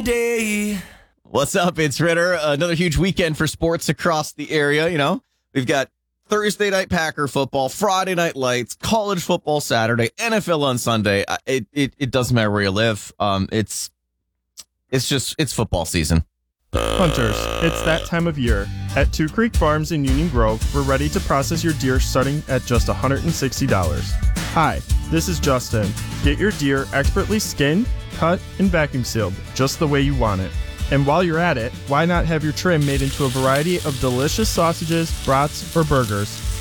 Monday. What's up? It's Ritter. Another huge weekend for sports across the area. You know, we've got Thursday night Packer football, Friday night lights, college football Saturday, NFL on Sunday. It doesn't matter where you live. It's football season. Hunters, it's that time of year. At Two Creek Farms in Union Grove, we're ready to process your deer starting at just $160. Hi, this is Justin. Get your deer expertly skinned, cut, and vacuum sealed, just the way you want it. And while you're at it, why not have your trim made into a variety of delicious sausages, brats, or burgers?